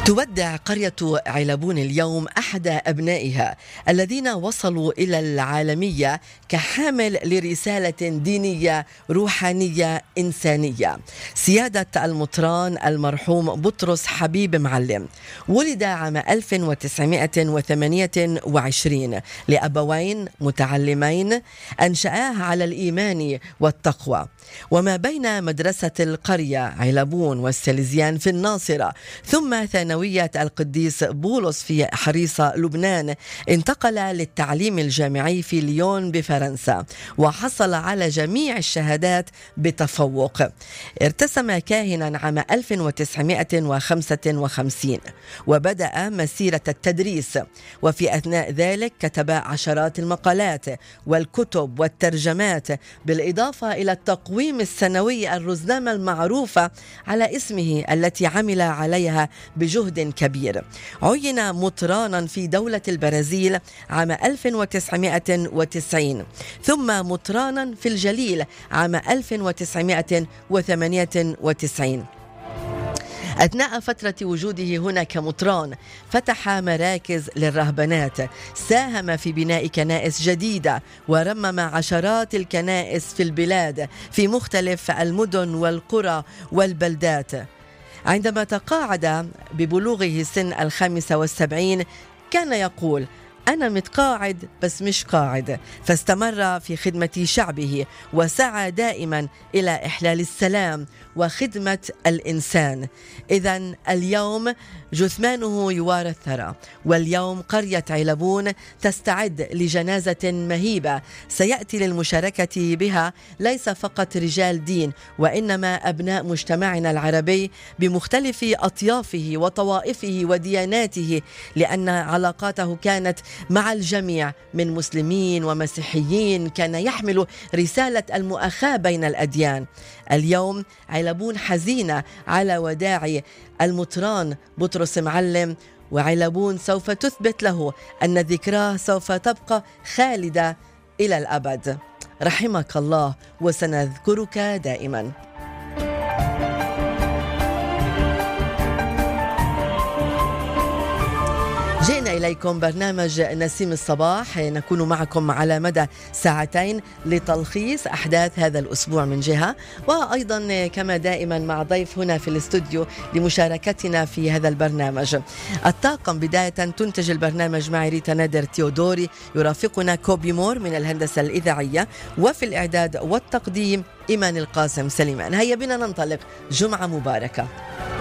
تودع قرية علبون اليوم أحد أبنائها الذين وصلوا إلى العالمية كحامل لرسالة دينية روحانية إنسانية. سيادة المطران المرحوم بطرس حبيب معلم ولد عام 1928 لأبوين متعلمين أنشأاه على الإيمان والتقوى، وما بين مدرسة القرية علبون والسليزيان في الناصرة ثم ثانوية القديس بولس في حريصة لبنان انتقل للتعليم الجامعي في ليون بفرنسا وحصل على جميع الشهادات بتفوق. ارتسم كاهنا عام 1955 وبدأ مسيرة التدريس، وفي أثناء ذلك كتب عشرات المقالات والكتب والترجمات بالإضافة إلى التقويم السنوي الرزنامة المعروفة على اسمه التي عمل عليها بجهد كبير. عين مطرانا في دولة البرازيل عام 1990 ثم مطرانا في الجليل عام 1998. أثناء فترة وجوده هنا كمطران فتح مراكز للرهبنات، ساهم في بناء كنائس جديدة ورمم عشرات الكنائس في البلاد في مختلف المدن والقرى والبلدات. عندما تقاعد ببلوغه سن 75 كان يقول: أنا متقاعد بس مش قاعد، فاستمر في خدمة شعبه وسعى دائما إلى إحلال السلام وخدمة الإنسان. إذن اليوم جثمانه يوارى الثرى، واليوم قرية علبون تستعد لجنازة مهيبة سيأتي للمشاركة بها ليس فقط رجال دين وإنما أبناء مجتمعنا العربي بمختلف أطيافه وطوائفه ودياناته، لأن علاقاته كانت مع الجميع من مسلمين ومسيحيين، كان يحمل رسالة المؤاخاة بين الأديان. اليوم علبون حزينة على وداع المطران بطرس معلم، وعلبون سوف تثبت له أن ذكراه سوف تبقى خالدة إلى الأبد. رحمك الله وسنذكرك دائما. جئنا إليكم برنامج نسيم الصباح، نكون معكم على مدى ساعتين لتلخيص أحداث هذا الأسبوع من جهة، وأيضا كما دائما مع ضيف هنا في الاستوديو لمشاركتنا في هذا البرنامج. الطاقم بداية تنتج البرنامج معي ريتا نادر تيودوري، يرافقنا كوبي مور من الهندسة الإذاعية، وفي الإعداد والتقديم إيمان القاسم سليمان. هيا بنا ننطلق، جمعة مباركة.